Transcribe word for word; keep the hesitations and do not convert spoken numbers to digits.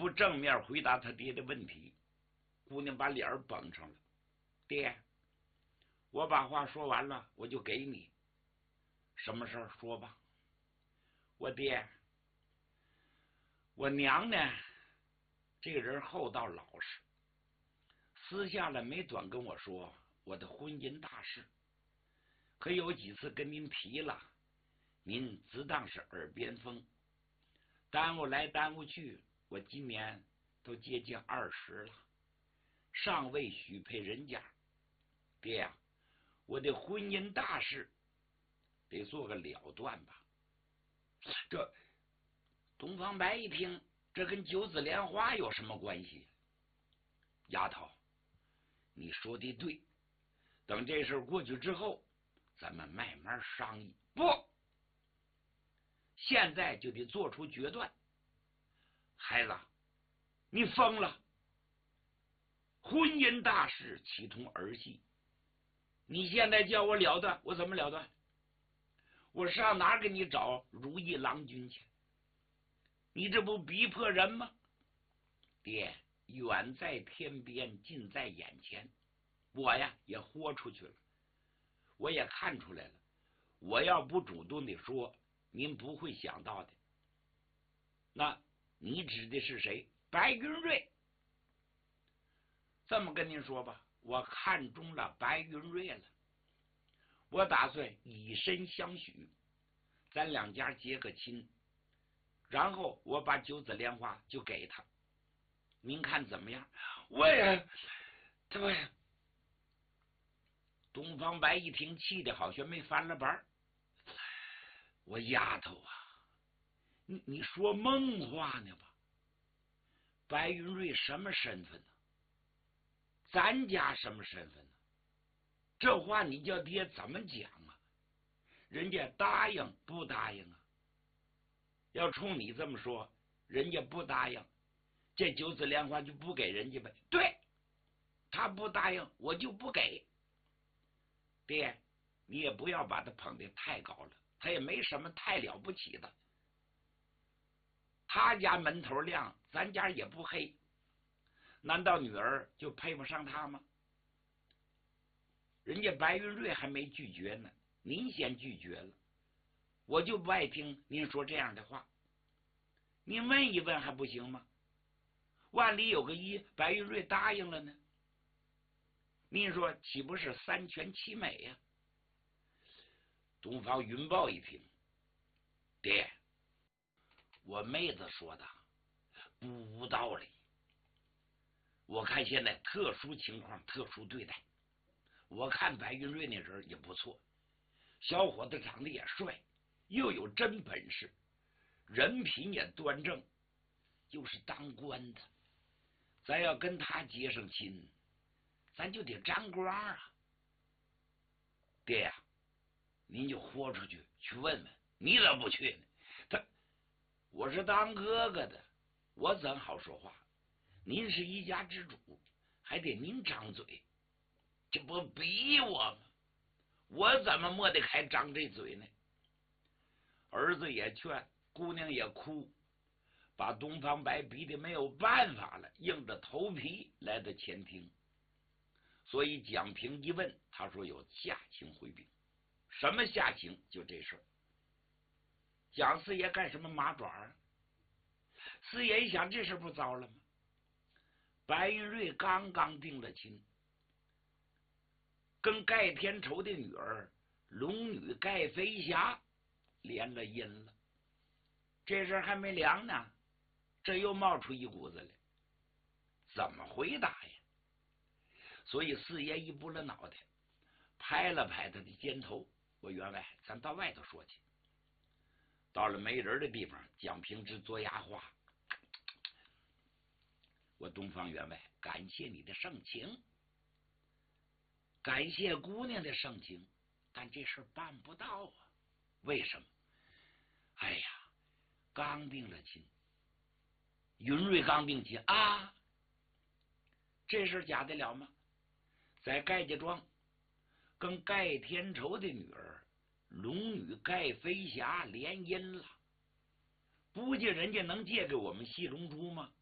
不正面回答他爹的问题。姑娘把脸儿绷上了，爹，我把话说完了，我就给你。什么事儿说吧。我爹，我娘呢，这个人厚道老实，私下了没短跟我说我的婚姻大事，可有几次跟您提了，您只当是耳边风，耽误来耽误去，我今年都接近二十了，尚未许配人家。爹呀、啊，我的婚姻大事得做个了断吧。这东方白一听，这跟九子莲花有什么关系？丫头，你说的对，等这事过去之后，咱们慢慢商议。不，现在就得做出决断。孩子，你疯了！婚姻大事岂同儿戏？你现在叫我了断，我怎么了断？我上哪儿给你找如意郎君去？你这不逼迫人吗？爹，远在天边，近在眼前，我呀也豁出去了，我也看出来了，我要不主动的说，您不会想到的。那你指的是谁？白云瑞。这么跟您说吧，我看中了白云瑞了，我打算以身相许，咱两家结个亲，然后我把九子莲花就给他，您看怎么样？我也对。东方白一听，气的好像没翻了班。我丫头啊，你你说梦话呢吧？白云瑞什么身份呢？咱家什么身份呢？这话你叫爹怎么讲啊？人家答应不答应啊？要冲你这么说，人家不答应，这九子莲花就不给人家呗？对，他不答应，我就不给。爹，你也不要把他捧得太高了，他也没什么太了不起的。他家门头亮，咱家也不黑，难道女儿就配不上他吗？人家白云瑞还没拒绝呢，您先拒绝了，我就不爱听您说这样的话。您问一问还不行吗？万里有个一，白云瑞答应了呢，您说岂不是三全其美呀、啊？东方云豹一听，爹，我妹子说的不无道理，我看现在特殊情况特殊对待，我看白云瑞那人也不错，小伙子长得也帅，又有真本事，人品也端正，又是当官的，咱要跟他结上亲，咱就得沾光啊。爹呀、啊，您就豁出去去问问，你怎么不去呢？他，我是当哥哥的，我怎好说话？您是一家之主，还得您张嘴，这不逼我吗？我怎么莫得开张这嘴呢？儿子也劝，姑娘也哭，把东方白逼得没有办法了，硬着头皮来到前厅。所以蒋平一问，他说有下情回禀。什么下情？就这事儿。蒋四爷干什么马爪啊？四爷一想，这事不糟了吗？白云瑞刚刚定了亲，跟盖天仇的女儿龙女盖飞霞连了姻了，这事还没凉呢，这又冒出一股子来，怎么回答呀？所以四爷一拨了脑袋，拍了拍他的肩头，我员外，咱到外头说去。到了没人的地方，蒋平之嘬牙花，我东方员外，感谢你的盛情，感谢姑娘的盛情，但这事办不到啊。为什么？哎呀，刚定了亲，云瑞刚定亲啊，这事假得了吗？在盖家庄跟盖天仇的女儿龙女盖飞霞联姻了，不见人家能借给我们细龙珠吗？